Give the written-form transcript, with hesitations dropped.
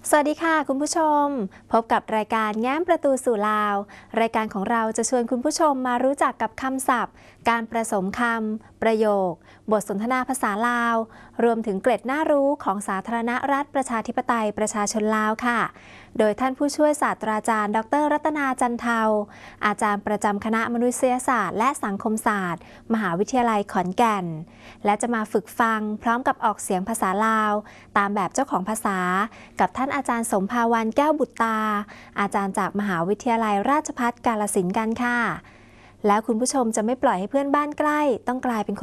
สวัสดีค่ะคุณผู้ชมพบกับรายการแง้มประตูสู่ลาวรายการของเราจะชวนคุณผู้ชมมารู้จักกับคำศัพท์การประสมคำประโยคบทสนทนาภาษาลาวรวมถึงเกร็ดน่ารู้ของสาธารณรัฐประชาธิปไตยประชาชนลาวค่ะโดยท่านผู้ช่วยศาสตราจารย์ดร.รัตนาจันเทาอาจารย์ประจำคณะมนุษยศาสตร์และสังคมศาสตร์มหาวิทยาลัยขอนแก่นและจะมาฝึกฟังพร้อมกับออกเสียงภาษาลาวตามแบบเจ้าของภาษากับท่านอาจารย์สมภาวันแก้วบุตรตาอาจารย์จากมหาวิทยาลัยราชภัฏกาฬสินธุ์กันค่ะแล้วคุณผู้ชมจะไม่ปล่อยให้เพื่อนบ้านใกล้ต้องกลายเป็น